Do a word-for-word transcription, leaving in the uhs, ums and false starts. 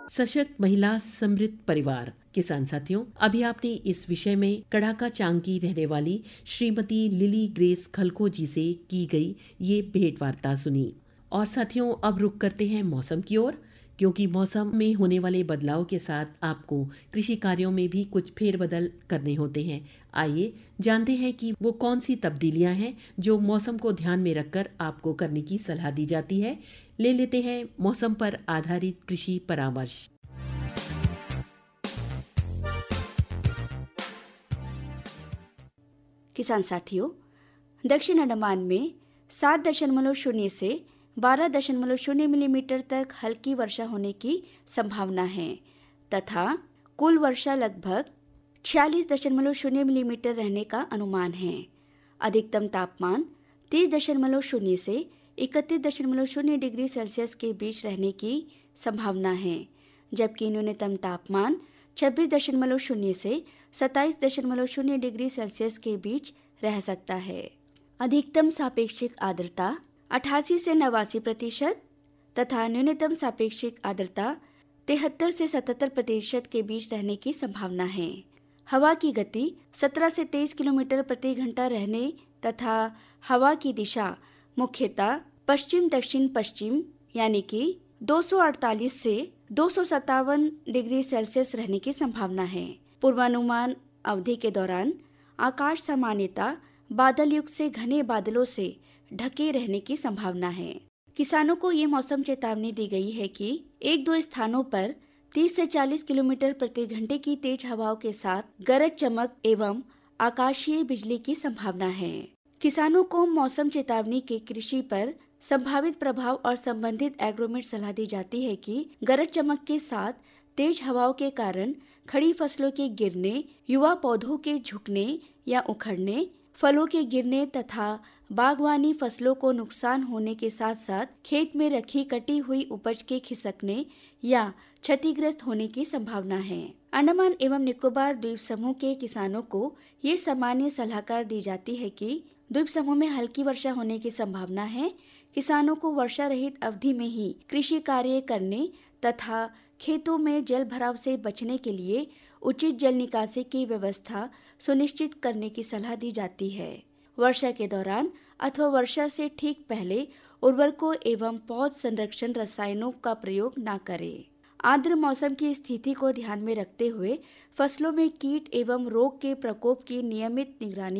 सशक्त महिला समृद्ध परिवार। किसान साथियों, अभी आपने इस विषय में कड़ाका चांग की रहने वाली श्रीमती लिली ग्रेस खलखो जी से की गई ये भेंट वार्ता सुनी। और साथियों, अब रुक करते हैं मौसम की ओर, क्योंकि मौसम में होने वाले बदलाव के साथ आपको कृषि कार्यों में भी कुछ फेरबदल करने होते हैं। आइए जानते हैं कि वो कौन सी तब्दीलियां हैं जो मौसम को ध्यान में रखकर आपको करने की सलाह दी जाती है। ले लेते हैं मौसम पर आधारित कृषि परामर्श। किसान साथियों, दक्षिण अंडमान में सात दशमलव शून्य से बारह दशमलव शून्य मिलीमीटर तक हल्की वर्षा होने की संभावना है तथा कुल वर्षा लगभग छियालीस दशमलव शून्य मिलीमीटर रहने का अनुमान है। अधिकतम तापमान तीस दशमलव शून्य से इकतीस दशमलव शून्य डिग्री सेल्सियस के बीच रहने की संभावना है, जबकि न्यूनतम तापमान छब्बीस दशमलव शून्य से सत्ताईस दशमलव शून्य डिग्री सेल्सियस के बीच रह सकता है। अधिकतम सापेक्षिक आर्द्रता अठासी से नवासी प्रतिशत तथा न्यूनतम सापेक्षिक आर्द्रता तिहत्तर से सतहत्तर प्रतिशत के बीच रहने की संभावना है। हवा की गति सत्रह से तेईस किलोमीटर प्रति घंटा रहने तथा हवा की दिशा मुख्यतः पश्चिम दक्षिण पश्चिम यानी कि दो सौ अड़तालीस से दो सौ सत्तावन डिग्री सेल्सियस रहने की संभावना है। पूर्वानुमान अवधि के दौरान आकाश सामान्यतः बादल युक्त से घने बादलों से ढके रहने की संभावना है। किसानों को ये मौसम चेतावनी दी गई है कि एक दो स्थानों पर तीस से चालीस किलोमीटर प्रति घंटे की तेज हवाओं के साथ गरज चमक एवं आकाशीय बिजली की संभावना है। किसानों को मौसम चेतावनी के कृषि पर संभावित प्रभाव और संबंधित एग्रोमेट सलाह दी जाती है कि गरज चमक के साथ तेज हवाओं के कारण खड़ी फसलों के गिरने, युवा पौधों के झुकने या उखड़ने, फलों के गिरने तथा बागवानी फसलों को नुकसान होने के साथ साथ खेत में रखी कटी हुई उपज के खिसकने या क्षतिग्रस्त होने की संभावना है। अंडमान एवं निकोबार द्वीप समूह के किसानों को ये सामान्य सलाहकार दी जाती है कि द्वीप समूह में हल्की वर्षा होने की संभावना है। किसानों को वर्षा रहित अवधि में ही कृषि कार्य करने तथा खेतों में जल भराव से बचने के लिए उचित जल निकासी की व्यवस्था सुनिश्चित करने की सलाह दी जाती है। वर्षा के दौरान अथवा वर्षा से ठीक पहले उर्वरकों एवं पौध संरक्षण रसायनों का प्रयोग न करें। आर्द्र मौसम की स्थिति को ध्यान में रखते हुए फसलों में कीट एवं रोग के प्रकोप की नियमित निगरानी